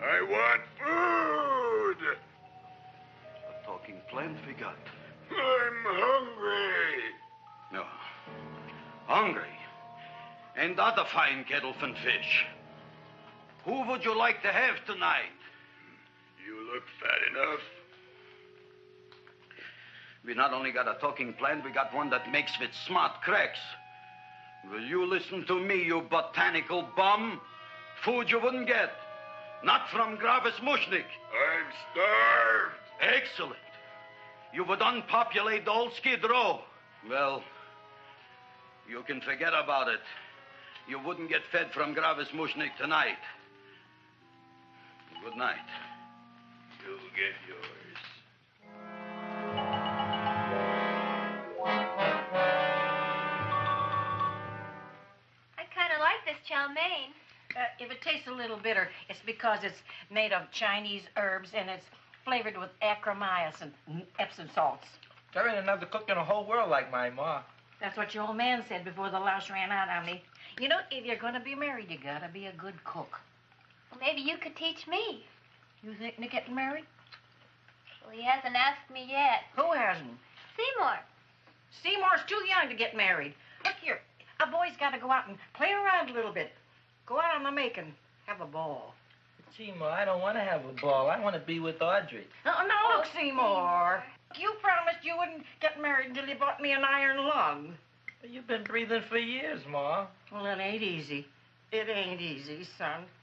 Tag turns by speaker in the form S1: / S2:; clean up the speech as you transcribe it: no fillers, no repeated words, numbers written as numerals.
S1: I want food.
S2: A talking plant we got.
S1: I'm hungry.
S2: No. Hungry. And other fine kettlefen fish. Who would you like to have tonight?
S1: You look fat enough.
S2: We not only got a talking plant, we got one that makes with smart cracks. Will you listen to me, you botanical bum? Food you wouldn't get. Not from Gravis Mushnik.
S1: I'm starved.
S2: Excellent. You would unpopulate the old Skid Row. Well, you can forget about it. You wouldn't get fed from Gravis Mushnik tonight. Good night.
S1: You'll get yours.
S3: I kind of like this chow mein.
S4: If it tastes a little bitter, it's because it's made of Chinese herbs and it's flavored with acromyas and Epsom salts.
S5: There ain't another cook in the whole world like my ma.
S4: That's what your old man said before the louse ran out on me. You know, if you're going to be married, you got to be a good cook.
S3: Well, maybe you could teach me.
S4: You thinking of getting married?
S3: Well, he hasn't asked me yet.
S4: Who hasn't?
S3: Seymour.
S4: Seymour's too young to get married. Look here, a boy's got to go out and play around a little bit. Go out on the make and have a ball.
S5: Gee, Ma, I don't want to have a ball. I want to be with Audrey.
S4: No, look, Seymour. You promised you wouldn't get married until you bought me an iron lung.
S5: You've been breathing for years, Ma.
S4: Well, it ain't easy. It ain't easy, son.